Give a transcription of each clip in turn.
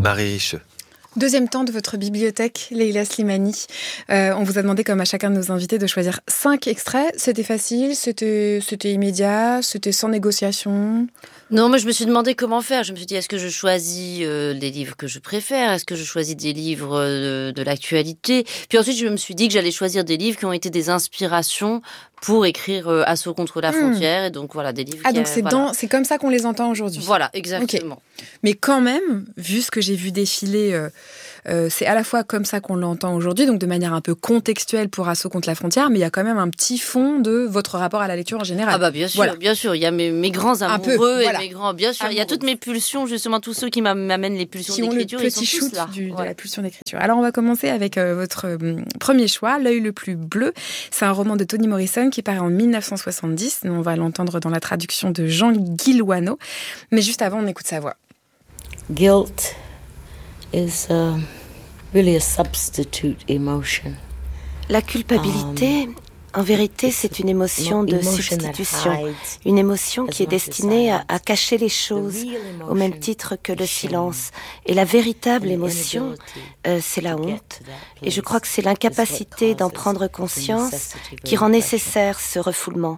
Marie Riche. Deuxième temps de votre bibliothèque, Leïla Slimani. On vous a demandé, comme à chacun de nos invités, de choisir 5 extraits. C'était facile, c'était immédiat, c'était sans négociation. Non, mais je me suis demandé comment faire. Je me suis dit, est-ce que je choisis les livres que je préfère ? Est-ce que je choisis des livres de l'actualité ? Puis ensuite, je me suis dit que j'allais choisir des livres qui ont été des inspirations pour écrire Assaut contre la frontière. Et donc, voilà, des livres donc c'est comme ça qu'on les entend aujourd'hui. Voilà, exactement. Okay. Mais quand même, vu ce que j'ai vu défiler, c'est à la fois comme ça qu'on l'entend aujourd'hui, donc de manière un peu contextuelle pour Assaut contre la frontière, mais il y a quand même un petit fond de votre rapport à la lecture en général. Ah bah bien sûr, voilà. Bien sûr. Il y a mes grands amoureux et mes grands... Bien sûr, amoureux. Il y a toutes mes pulsions, justement, tous ceux qui m'amènent les pulsions d'écriture. Qui ont le petit shoot de la pulsion d'écriture. Alors, on va commencer avec votre premier choix, L'œil le plus bleu. C'est un roman de Toni Morrison qui paraît en 1970. On va l'entendre dans la traduction de Jean Guillouanneau. Mais juste avant, on écoute sa voix. Guilt is really a substitute emotion. La culpabilité, en vérité, c'est une émotion de substitution, une émotion qui est destinée à cacher les choses, au même titre que le silence. Et la véritable émotion, c'est la honte. Et je crois que c'est l'incapacité d'en prendre conscience qui rend nécessaire ce refoulement.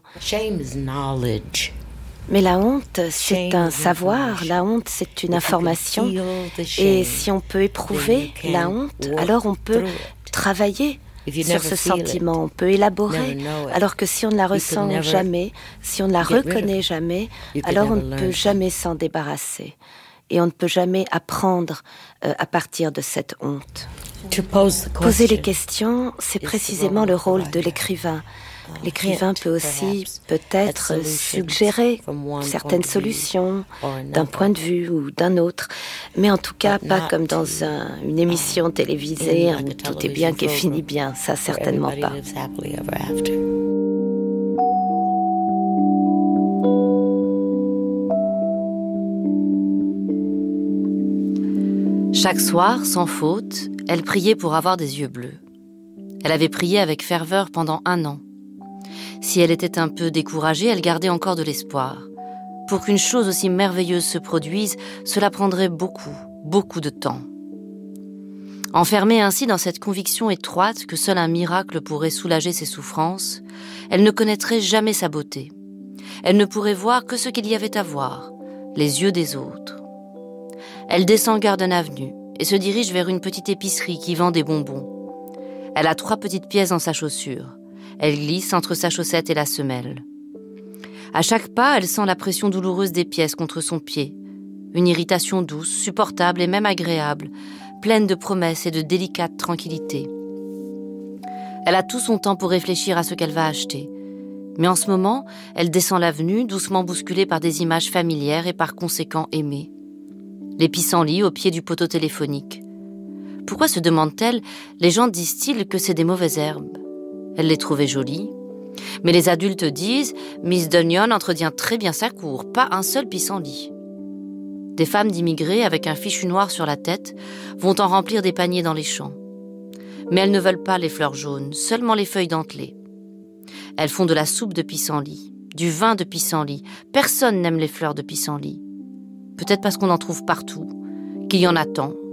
Mais la honte, c'est un savoir, la honte, c'est une information. Et si on peut éprouver la honte, alors on peut travailler sur ce sentiment, on peut élaborer, alors que si on ne la ressent jamais, si on ne la reconnaît jamais, alors on ne peut jamais s'en débarrasser. Et on ne peut jamais apprendre à partir de cette honte. Poser les questions, c'est précisément le rôle de l'écrivain. L'écrivain peut aussi peut-être suggérer certaines solutions d'un point de vue ou d'un autre, mais en tout cas pas comme dans une émission télévisée, tout est bien qui finit bien, ça certainement pas. Chaque soir, sans faute, elle priait pour avoir des yeux bleus. Elle avait prié avec ferveur pendant 1 an. Si elle était un peu découragée, elle gardait encore de l'espoir. Pour qu'une chose aussi merveilleuse se produise, cela prendrait beaucoup de temps. Enfermée ainsi dans cette conviction étroite que seul un miracle pourrait soulager ses souffrances, elle ne connaîtrait jamais sa beauté. Elle ne pourrait voir que ce qu'il y avait à voir, les yeux des autres. Elle descend Garden Avenue et se dirige vers une petite épicerie qui vend des bonbons. Elle a 3 petites pièces dans sa chaussure. Elle glisse entre sa chaussette et la semelle. À chaque pas, elle sent la pression douloureuse des pièces contre son pied. Une irritation douce, supportable et même agréable, pleine de promesses et de délicate tranquillité. Elle a tout son temps pour réfléchir à ce qu'elle va acheter. Mais en ce moment, elle descend l'avenue, doucement bousculée par des images familières et par conséquent aimées. Les pissenlits au pied du poteau téléphonique. Pourquoi se demande-t-elle, les gens disent-ils que c'est des mauvaises herbes ? Elle les trouvait jolies. Mais les adultes disent « Miss Dunyon entretient très bien sa cour, pas un seul pissenlit ». Des femmes d'immigrés avec un fichu noir sur la tête vont en remplir des paniers dans les champs. Mais elles ne veulent pas les fleurs jaunes, seulement les feuilles dentelées. Elles font de la soupe de pissenlit, du vin de pissenlit. Personne n'aime les fleurs de pissenlit. Peut-être parce qu'on en trouve partout, qu'il y en a tant,